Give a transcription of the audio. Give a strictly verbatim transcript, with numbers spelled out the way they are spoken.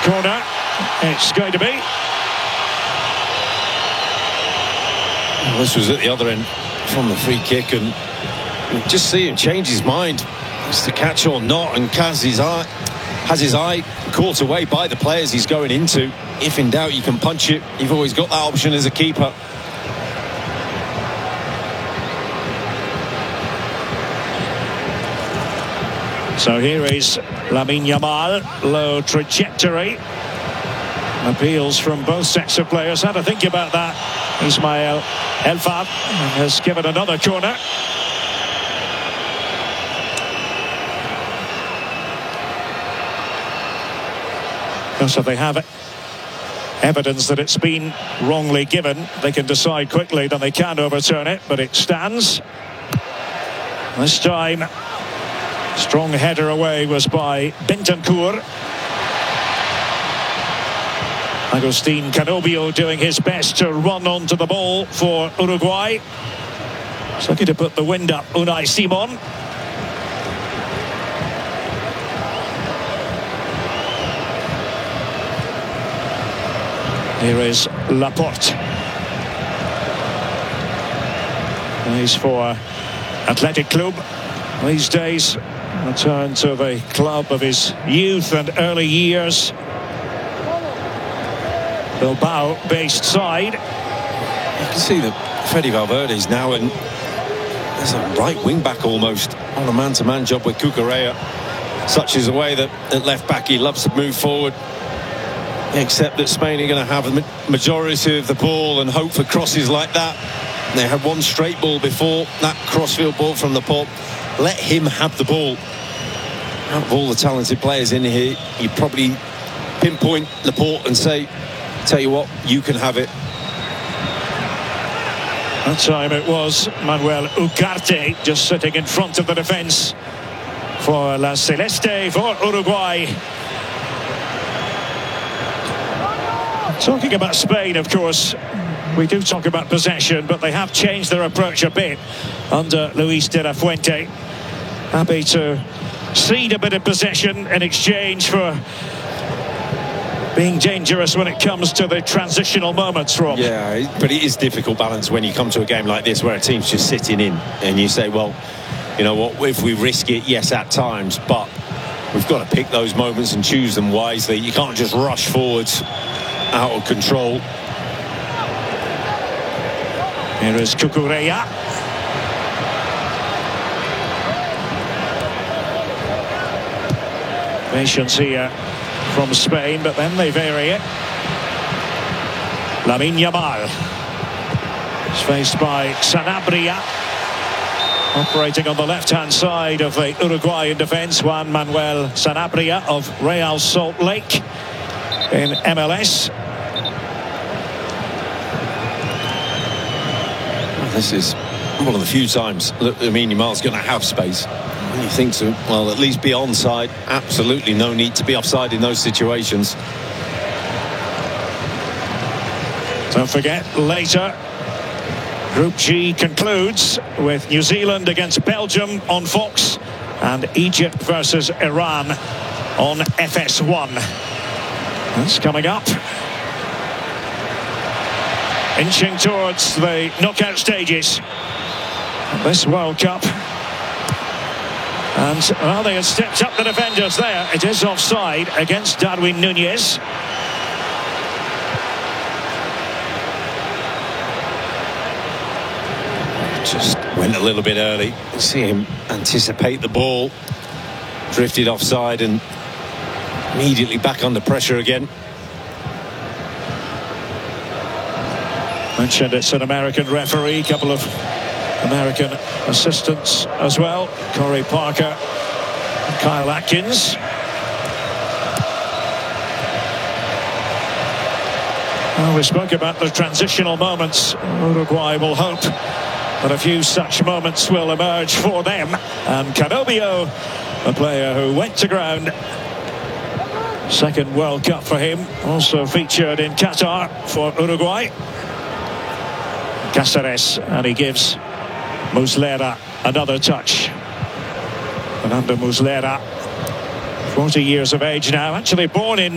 Corner. It's going to be. Well, this was at the other end from the free kick, and just see him change his mind. It's to catch or not, and Kaz his eye, has his eye caught away by the players he's going into. If in doubt, you can punch it. You've always got that option as a keeper. So here is Lamine Yamal, low trajectory. Appeals from both sets of players. Had to think about that. Ismail Elfab has given another corner. So they have evidence that it's been wrongly given. They can decide quickly that they can overturn it, but it stands. This time, strong header away was by Bentancur. Agustin Canobio doing his best to run onto the ball for Uruguay. He's looking to put the wind up, Unai Simon. Here is Laporte. He's for Athletic Club. These days, return to the club of his youth and early years. Bilbao-based side. You can see that Fede Valverde's now in as a right wing-back almost on a man-to-man job with Cucurella. Such is the way that at left-back he loves to move forward. Except that Spain are going to have the majority of the ball and hope for crosses like that. They had one straight ball before, that crossfield ball from Laporte. Let him have the ball. Out of all the talented players in here, you probably pinpoint Laporte and say, tell you what, you can have it. That time it was Manuel Ugarte just sitting in front of the defence for La Celeste, for Uruguay. Talking about Spain, of course, we do talk about possession, but they have changed their approach a bit under Luis de la Fuente. Happy to cede a bit of possession in exchange for being dangerous when it comes to the transitional moments, Rob. Yeah, but it is difficult balance when you come to a game like this where a team's just sitting in and you say, well, you know what, if we risk it, yes, at times, but we've got to pick those moments and choose them wisely. You can't just rush forwards out of control. Here is Cucurella. Patience here from Spain, but then they vary it. Lamine Yamal is faced by Sanabria, operating on the left-hand side of the Uruguayan defence. Juan Manuel Sanabria of Real Salt Lake in M L S. This is one of the few times that Lamine Yamal's going to have space. When you think to, well, at least be onside. Absolutely no need to be offside in those situations. Don't forget, later, Group G concludes with New Zealand against Belgium on Fox and Egypt versus Iran on F S one. That's coming up. Inching towards the knockout stages of this World Cup. And, well, they had stepped up the defenders there. It is offside against Darwin Núñez. Just went a little bit early. See him anticipate the ball. Drifted offside and immediately back under pressure again. Mentioned it's an American referee, a couple of American assistants as well. Corey Parker and Kyle Atkins. Well, we spoke about the transitional moments. Uruguay will hope that a few such moments will emerge for them. And Canobio, a player who went to ground. Second World Cup for him. Also featured in Qatar for Uruguay. Cáceres, and he gives Muslera another touch. Fernando Muslera, forty years of age now, actually born in